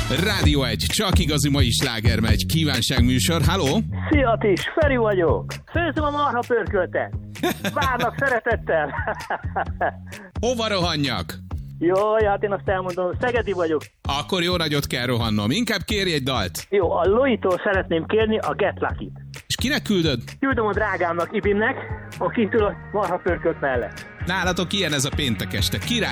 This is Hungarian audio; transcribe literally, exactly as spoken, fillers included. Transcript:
Rádió egy, csak igazi mai sláger megy. Kívánságműsor, halló? Szia Tis, Feri vagyok. Főzöm a marha pörköltet. Várnak szeretettel. Hova rohanjak? Jó, hát én azt elmondom, Szegedi vagyok. Akkor jó nagyot kell rohannom. Inkább kérj egy dalt. Jó, a Loitól szeretném kérni a Get Lucky-t. És kinek küldöd? Küldöm a drágámnak, Ibinnek, aki ül a marha pörkölt mellett. Nálatok ilyen ez a péntek este. Király.